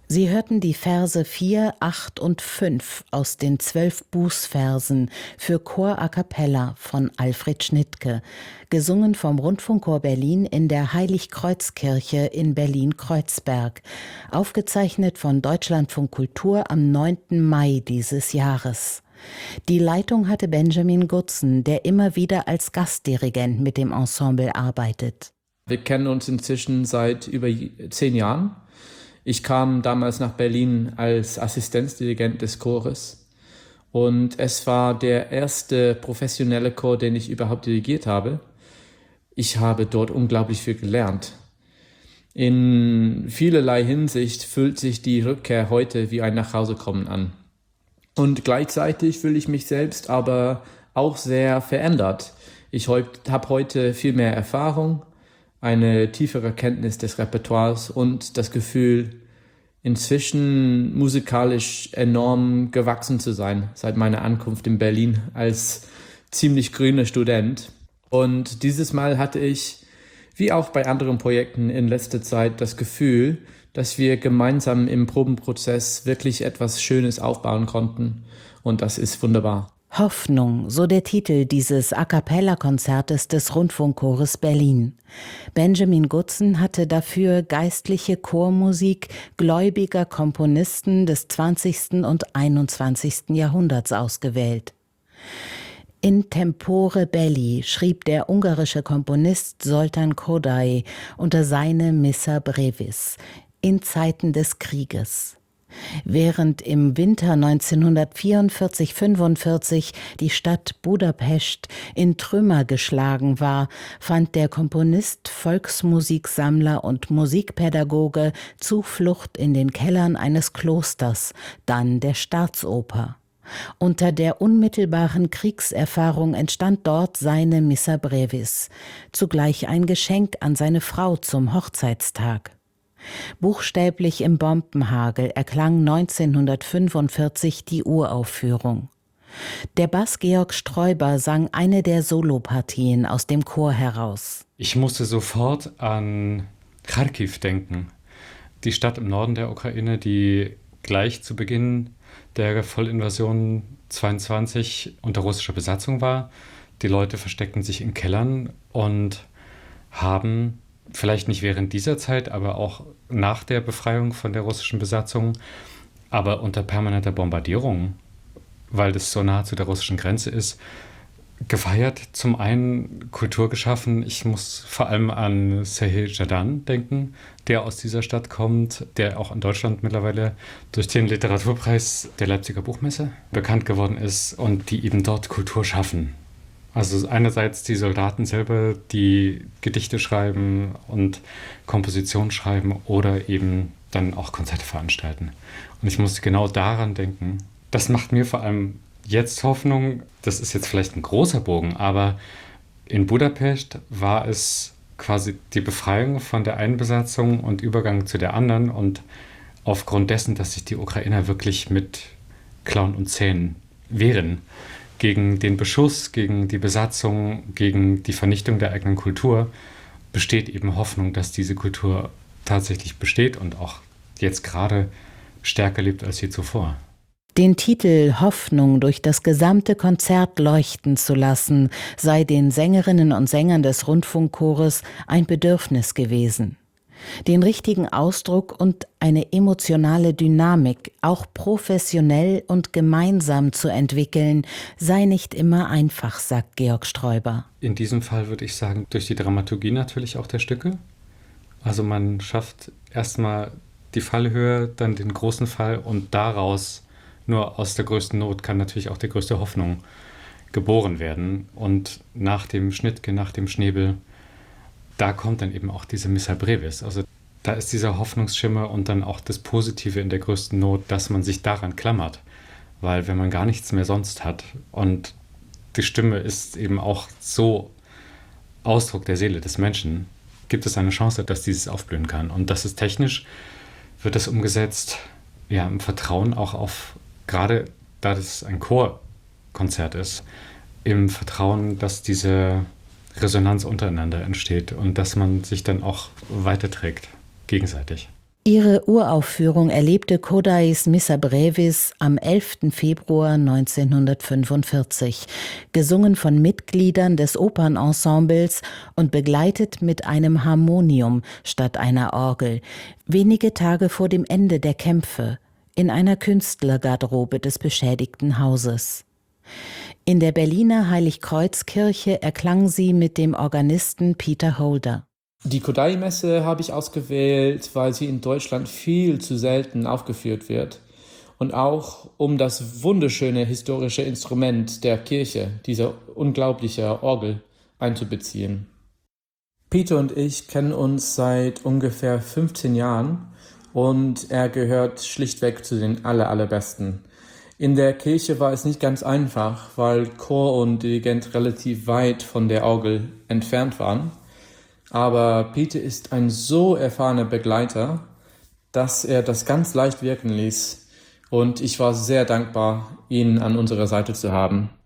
Sie hörten die Verse 4, 8 und 5 aus den 12 Bußversen für Chor a cappella von Alfred Schnittke, gesungen vom Rundfunkchor Berlin in der Heiligkreuzkirche in Berlin-Kreuzberg, aufgezeichnet von Deutschlandfunk Kultur am 9. Mai dieses Jahres. Die Leitung hatte Benjamin Gutzen, der immer wieder als Gastdirigent mit dem Ensemble arbeitet. Wir kennen uns inzwischen seit über 10 Jahren. Ich kam damals nach Berlin als Assistenzdirigent des Chores und es war der erste professionelle Chor, den ich überhaupt dirigiert habe. Ich habe dort unglaublich viel gelernt. In vielerlei Hinsicht fühlt sich die Rückkehr heute wie ein Nachhausekommen an. Und gleichzeitig fühle ich mich selbst aber auch sehr verändert. Ich habe heute viel mehr Erfahrung, eine tiefere Kenntnis des Repertoires und das Gefühl, inzwischen musikalisch enorm gewachsen zu sein seit meiner Ankunft in Berlin als ziemlich grüner Student. Und dieses Mal hatte ich, wie auch bei anderen Projekten in letzter Zeit, das Gefühl, dass wir gemeinsam im Probenprozess wirklich etwas Schönes aufbauen konnten. Und das ist wunderbar. Hoffnung, so der Titel dieses A-cappella-Konzertes des Rundfunkchores Berlin. Benjamin Gutzen hatte dafür geistliche Chormusik gläubiger Komponisten des 20. und 21. Jahrhunderts ausgewählt. In tempore belli schrieb der ungarische Komponist Zoltán Kodály unter seine Missa brevis in Zeiten des Krieges. Während im Winter 1944/45 die Stadt Budapest in Trümmer geschlagen war, fand der Komponist, Volksmusiksammler und Musikpädagoge Zuflucht in den Kellern eines Klosters, dann der Staatsoper. Unter der unmittelbaren Kriegserfahrung entstand dort seine Missa brevis, zugleich ein Geschenk an seine Frau zum Hochzeitstag. Buchstäblich im Bombenhagel erklang 1945 die Uraufführung. Der Bass Georg Sträuber sang eine der Solopartien aus dem Chor heraus. Ich musste sofort an Charkiw denken, die Stadt im Norden der Ukraine, die gleich zu Beginn der Vollinvasion 22 unter russischer Besatzung war. Die Leute versteckten sich in Kellern und haben vielleicht nicht während dieser Zeit, aber auch nach der Befreiung von der russischen Besatzung, aber unter permanenter Bombardierung, weil das so nah zu der russischen Grenze ist, gefeiert. Zum einen Kultur geschaffen. Ich muss vor allem an Serhij Zhadan denken, der aus dieser Stadt kommt, der auch in Deutschland mittlerweile durch den Literaturpreis der Leipziger Buchmesse bekannt geworden ist und die eben dort Kultur schaffen. Also einerseits die Soldaten selber, die Gedichte schreiben und Kompositionen schreiben oder eben dann auch Konzerte veranstalten. Und ich musste genau daran denken. Das macht mir vor allem jetzt Hoffnung. Das ist jetzt vielleicht ein großer Bogen, aber in Budapest war es quasi die Befreiung von der einen Besatzung und Übergang zu der anderen. Und aufgrund dessen, dass sich die Ukrainer wirklich mit Klauen und Zähnen wehren, gegen den Beschuss, gegen die Besatzung, gegen die Vernichtung der eigenen Kultur, besteht eben Hoffnung, dass diese Kultur tatsächlich besteht und auch jetzt gerade stärker lebt als je zuvor. Den Titel Hoffnung durch das gesamte Konzert leuchten zu lassen, sei den Sängerinnen und Sängern des Rundfunkchores ein Bedürfnis gewesen. Den richtigen Ausdruck und eine emotionale Dynamik auch professionell und gemeinsam zu entwickeln, sei nicht immer einfach, sagt Georg Sträuber. In diesem Fall würde ich sagen, durch die Dramaturgie natürlich auch der Stücke. Also man schafft erstmal die Fallhöhe, dann den großen Fall und daraus, nur aus der größten Not, kann natürlich auch die größte Hoffnung geboren werden. Und nach dem Schnittke, nach dem Schnebel, da kommt dann eben auch diese Missa brevis. Also da ist dieser Hoffnungsschimmer und dann auch das Positive in der größten Not, dass man sich daran klammert. Weil wenn man gar nichts mehr sonst hat und die Stimme ist eben auch so Ausdruck der Seele des Menschen, gibt es eine Chance, dass dieses aufblühen kann. Und das ist technisch, wird das umgesetzt, ja, im Vertrauen auch auf, gerade da das ein Chorkonzert ist, im Vertrauen, dass diese Resonanz untereinander entsteht und dass man sich dann auch weiterträgt, gegenseitig. Ihre Uraufführung erlebte Kodais Missa Brevis am 11. Februar 1945, gesungen von Mitgliedern des Opernensembles und begleitet mit einem Harmonium statt einer Orgel, wenige Tage vor dem Ende der Kämpfe, in einer Künstlergarderobe des beschädigten Hauses. In der Berliner Heiligkreuzkirche erklang sie mit dem Organisten Peter Holder. Die Kodai-Messe habe ich ausgewählt, weil sie in Deutschland viel zu selten aufgeführt wird. Und auch um das wunderschöne historische Instrument der Kirche, diese unglaubliche Orgel, einzubeziehen. Peter und ich kennen uns seit ungefähr 15 Jahren und er gehört schlichtweg zu den allerbesten. In der Kirche war es nicht ganz einfach, weil Chor und Dirigent relativ weit von der Orgel entfernt waren. Aber Peter ist ein so erfahrener Begleiter, dass er das ganz leicht wirken ließ. Und ich war sehr dankbar, ihn an unserer Seite zu haben.